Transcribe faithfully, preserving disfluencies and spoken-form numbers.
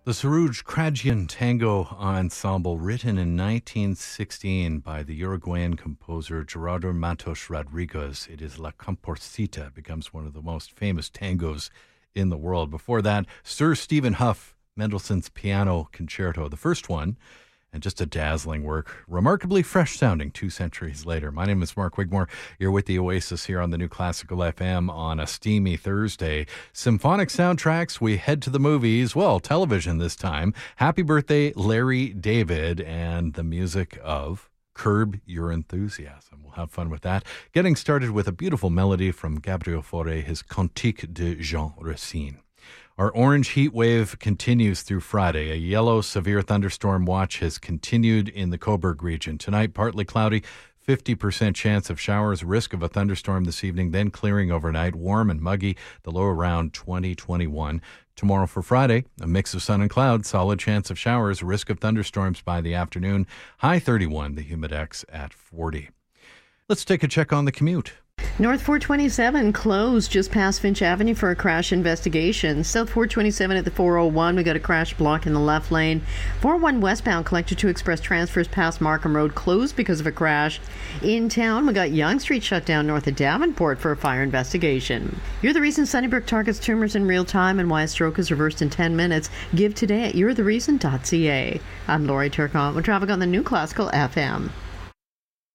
The Saruj Krajian Tango Ensemble, written in nineteen sixteen by the Uruguayan composer Gerardo Matos Rodriguez. It is La Comporcita, becomes one of the most famous tangos in the world. Before that, Sir Stephen Hough, Mendelssohn's Piano Concerto, the first one, and just a dazzling work, remarkably fresh sounding two centuries later. My name is Mark Wigmore. You're with the Oasis here on the New Classical F M on a steamy Thursday. Symphonic soundtracks, we head to the movies, well, television this time. Happy birthday, Larry David, and the music of Curb Your Enthusiasm. We'll have fun with that. Getting started with a beautiful melody from Gabriel Fauré, his Cantique de Jean Racine. Our orange heat wave continues through Friday. A yellow severe thunderstorm watch has continued in the Cobourg region. Tonight, partly cloudy, fifty percent chance of showers, risk of a thunderstorm this evening, then clearing overnight, warm and muggy, the low around twenty, twenty-one. Tomorrow for Friday, a mix of sun and clouds, solid chance of showers, risk of thunderstorms by the afternoon, high thirty-one, the humidex at forty. Let's take a check on the commute. North four twenty-seven closed just past Finch Avenue for a crash investigation. South four twenty-seven at the four oh one, we got a crash block in the left lane. four oh one westbound Collector two Express transfers past Markham Road closed because of a crash. In town, we got Yonge Street shut down north of Davenport for a fire investigation. You're the Reason Sunnybrook targets tumors in real time and why a stroke is reversed in ten minutes. Give today at you're the reason dot c a. I'm Lori Turcotte with traffic on the New Classical F M.